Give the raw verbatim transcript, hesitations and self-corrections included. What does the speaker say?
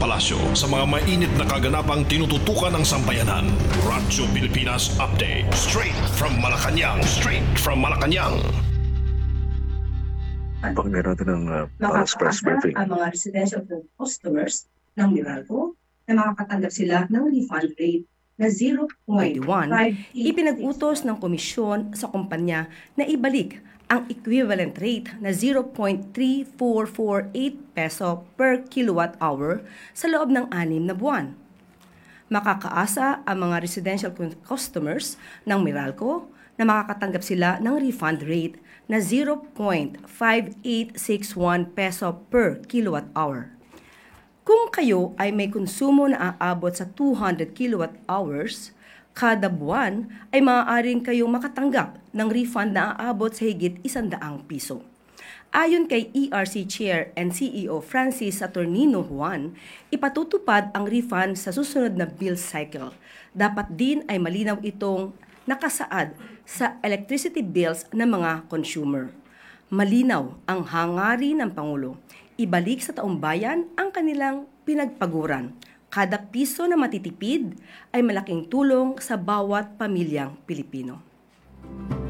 palasyo sa mga mainit na kaganapang tinututukan ng sambayanan. Radyo Pilipinas Update. Straight from Malacanang. Straight from Malacanang. Pag meron din ng uh, uh, express briefing. Ang mga residential customers ng Meralco na makakatanggap sila ng refund rate na zero point five eight six. Ipinag-utos ng komisyon sa kumpanya na ibalik ang equivalent rate na zero point three four four eight peso per kilowatt hour sa loob ng anim na buwan. Makakaasa ang mga residential customers ng Meralco na makakatanggap sila ng refund rate na zero point five eight six one peso per kilowatt hour. Kung kayo ay may konsumo na aabot sa two hundred kilowatt hours, kada buwan ay maaaring kayong makatanggap ng refund na aabot sa higit isandaang piso. Ayon kay E R C Chair and C E O Francis Saturnino Juan, ipatutupad ang refund sa susunod na bill cycle. Dapat din ay malinaw itong nakasaad sa electricity bills ng mga consumer. Malinaw ang hangarin ng Pangulo. Ibalik sa taong bayan ang kanilang pinagpaguran. Kada piso na matitipid ay malaking tulong sa bawat pamilyang Pilipino.